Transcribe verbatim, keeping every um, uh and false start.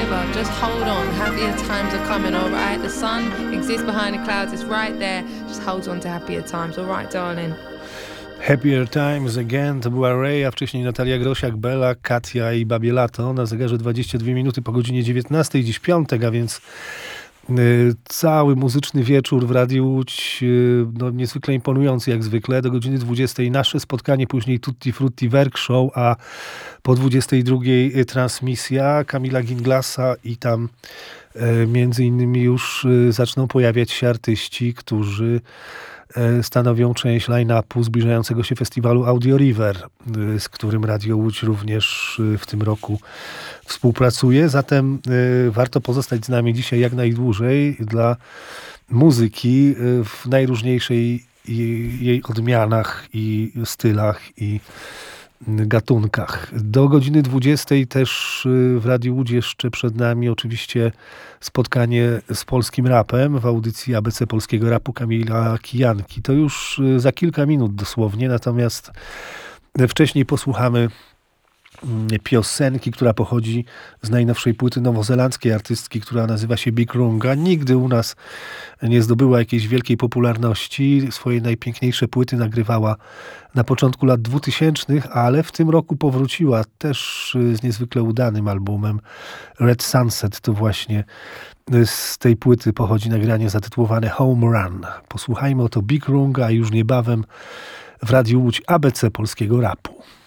forever. Just hold on, happier times are coming, alright? The sun exists behind the clouds, it's right there. Just hold on to happier times, alright, darling? Happier Times Again to była Ray, a wcześniej Natalia Grosiak, Bella, Katia i Babie Lato. Na zegarze dwadzieścia dwie minuty po godzinie dziewiętnastej, dziś piątek, a więc y, cały muzyczny wieczór w Radiu Łódź, y, no, niezwykle imponujący jak zwykle. Do godziny dwudziestej nasze spotkanie, później Tutti Frutti Werk Show, a po dwudziestej drugiej transmisja Kamila Ginglasa i tam y, między innymi już y, zaczną pojawiać się artyści, którzy stanowią część line-upu zbliżającego się festiwalu Audio River, z którym Radio Łódź również w tym roku współpracuje. Zatem warto pozostać z nami dzisiaj jak najdłużej dla muzyki w najróżniejszej jej odmianach i stylach i gatunkach. Do godziny dwudziestej też w Radiu Łódź jeszcze przed nami oczywiście spotkanie z polskim rapem w audycji A B C Polskiego Rapu Kamila Kijanki. To już za kilka minut dosłownie, natomiast wcześniej posłuchamy piosenki, która pochodzi z najnowszej płyty nowozelandzkiej artystki, która nazywa się Big Runga. Nigdy u nas nie zdobyła jakiejś wielkiej popularności. Swoje najpiękniejsze płyty nagrywała na początku lat dwutysięcznych, ale w tym roku powróciła też z niezwykle udanym albumem Red Sunset. To właśnie z tej płyty pochodzi nagranie zatytułowane Home Run. Posłuchajmy oto Big Runga, a już niebawem w Radiu Łódź A B C Polskiego Rapu.